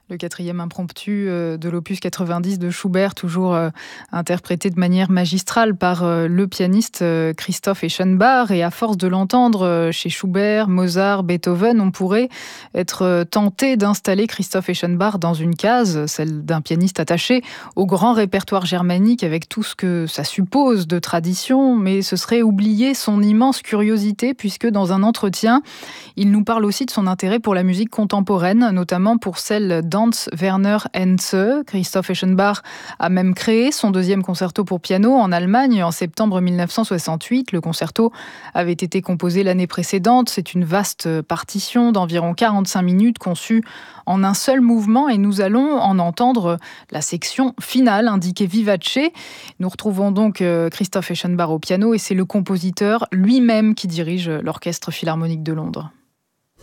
Le quatrième impromptu de l'opus 90 de Schubert, toujours interprété de manière magistrale par le pianiste Christoph Eschenbach. Et à force de l'entendre chez Schubert, Mozart, Beethoven, on pourrait être tenté d'installer Christoph Eschenbach dans une case, celle d'un pianiste attaché au grand répertoire germanique avec tout ce que ça suppose de tradition, mais ce serait oublier son immense curiosité puisque dans un entretien, il nous parle aussi de son intérêt pour la musique contemporaine, notamment pour celle d'Hans Werner Henze. Christoph Eschenbach a même créé son deuxième concerto pour piano en Allemagne en septembre 1968. Le concerto avait été composé l'année précédente. C'est une vaste partition d'environ 45 minutes conçue en un seul mouvement et nous allons en entendre la section finale indiquée vivace. Nous retrouvons donc Christoph Eschenbach au piano et c'est le compositeur lui-même qui dirige l'Orchestre Philharmonique de Londres.